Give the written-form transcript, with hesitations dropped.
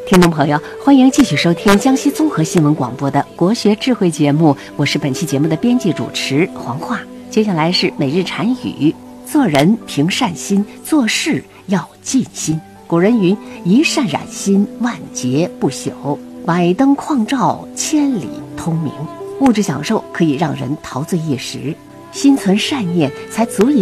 听众朋友，欢迎继续收听江西综合新闻广播的国学智慧节目，我是本期节目的编辑主持黄华。接下来是每日禅语，做人凭善心，做事要尽心。古人云：一善染心，万劫不朽；百灯旷照，千里通明。物质享受可以让人陶醉一时，心存善念才足以